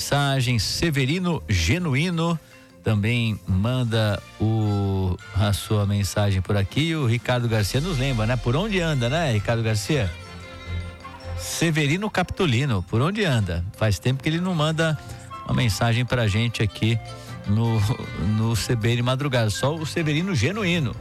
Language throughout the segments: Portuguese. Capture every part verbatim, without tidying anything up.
mensagem. Severino Genuíno também manda o, a sua mensagem por aqui. O Ricardo Garcia nos lembra, né? Por onde anda, né, Ricardo Garcia? Severino Capitolino, por onde anda? Faz tempo que ele não manda uma mensagem pra gente aqui no, no C B N Madrugada. Só o Severino Genuíno,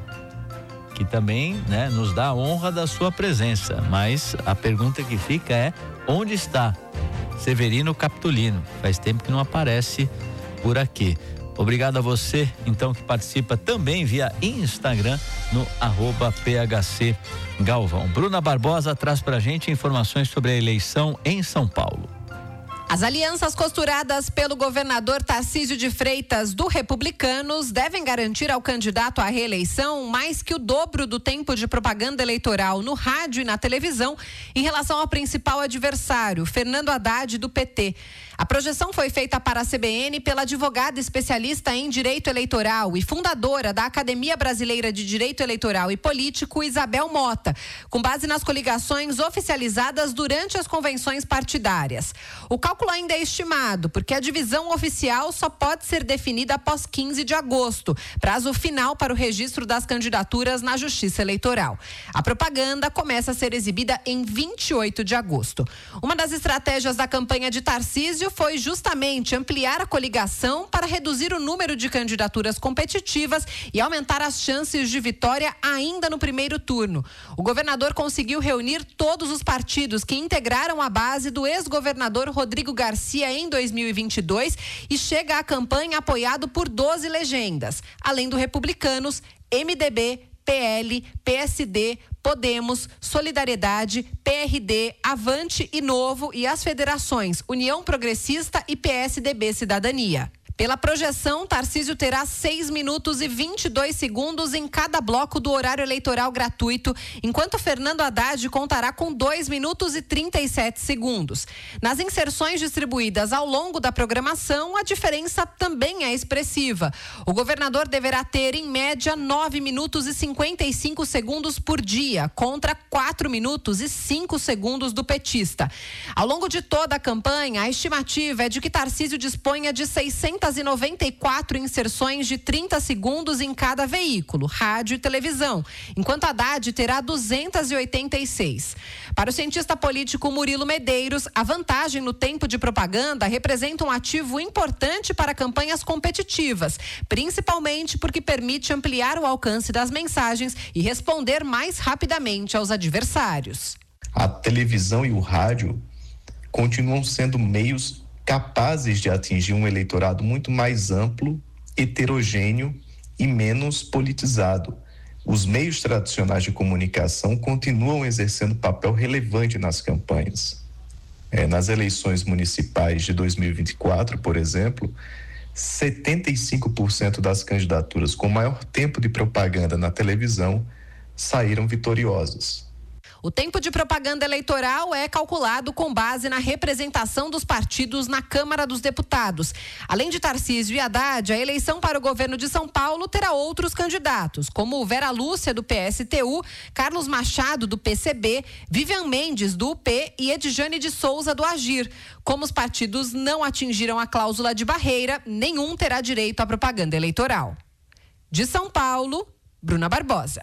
que também, né, nos dá a honra da sua presença. Mas a pergunta que fica é: onde está Severino Capitolino? Faz tempo que não aparece por aqui. Obrigado a você, então, que participa também via Instagram no arroba P H C Galvão. Bruna Barbosa traz pra gente informações sobre a eleição em São Paulo. As alianças costuradas pelo governador Tarcísio de Freitas do Republicanos devem garantir ao candidato à reeleição mais que o dobro do tempo de propaganda eleitoral no rádio e na televisão em relação ao principal adversário, Fernando Haddad, do P T. A projeção foi feita para a C B N pela advogada especialista em direito eleitoral e fundadora da Academia Brasileira de Direito Eleitoral e Político, Isabel Mota, com base nas coligações oficializadas durante as convenções partidárias. O cálculo ainda é estimado, porque a divisão oficial só pode ser definida após quinze de agosto, prazo final para o registro das candidaturas na Justiça Eleitoral. A propaganda começa a ser exibida em vinte e oito de agosto. Uma das estratégias da campanha de Tarcísio foi justamente ampliar a coligação para reduzir o número de candidaturas competitivas e aumentar as chances de vitória ainda no primeiro turno. O governador conseguiu reunir todos os partidos que integraram a base do ex-governador Rodrigo Garcia em dois mil e vinte e dois e chega à campanha apoiado por doze legendas, além do Republicanos, M D B, P L, P S D, Podemos, Solidariedade, P R D, Avante e Novo e as federações União Progressista e P S D B Cidadania. Pela projeção, Tarcísio terá seis minutos e vinte e dois segundos em cada bloco do horário eleitoral gratuito, enquanto Fernando Haddad contará com dois minutos e trinta e sete segundos. Nas inserções distribuídas ao longo da programação, a diferença também é expressiva. O governador deverá ter, em média, nove minutos e cinquenta e cinco segundos por dia, contra quatro minutos e cinco segundos do petista. Ao longo de toda a campanha, a estimativa é de que Tarcísio disponha de seiscentas e noventa e quatro inserções de trinta segundos em cada veículo, rádio e televisão, enquanto Haddad terá duzentas e oitenta e seis. Para o cientista político Murilo Medeiros, a vantagem no tempo de propaganda representa um ativo importante para campanhas competitivas, principalmente porque permite ampliar o alcance das mensagens e responder mais rapidamente aos adversários. A televisão e o rádio continuam sendo meios capazes de atingir um eleitorado muito mais amplo, heterogêneo e menos politizado. Os meios tradicionais de comunicação continuam exercendo papel relevante nas campanhas. É, nas eleições municipais de dois mil e vinte e quatro, por exemplo, setenta e cinco por cento das candidaturas com maior tempo de propaganda na televisão saíram vitoriosas. O tempo de propaganda eleitoral é calculado com base na representação dos partidos na Câmara dos Deputados. Além de Tarcísio e Haddad, a eleição para o governo de São Paulo terá outros candidatos, como Vera Lúcia, do P S T U, Carlos Machado, do P C B, Vivian Mendes, do U P e Edjane de Souza, do Agir. Como os partidos não atingiram a cláusula de barreira, nenhum terá direito à propaganda eleitoral. De São Paulo, Bruna Barbosa.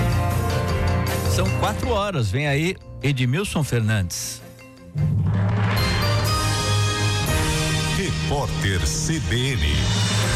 São quatro horas, vem aí Edmilson Fernandes. Repórter C B N.